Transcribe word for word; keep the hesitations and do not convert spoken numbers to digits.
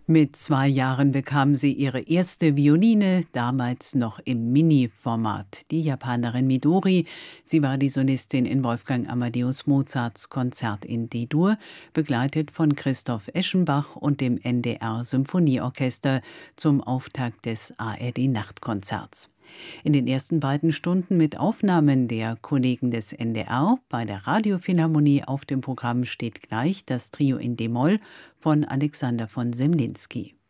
Mit zwei Jahren bekam sie ihre erste Violine, damals noch im Mini-Format. Die Japanerin Midori, sie war die Solistin in Wolfgang Amadeus Mozarts Konzert in D-Dur, begleitet von Christoph Eschenbach und dem N D R-Symphonieorchester zum Auftakt des A R D-Nachtkonzerts. In den ersten beiden Stunden mit Aufnahmen der Kollegen des N D R. Bei der Radiophilharmonie auf dem Programm steht gleich das Trio in d-Moll von Alexander von Semlinsky.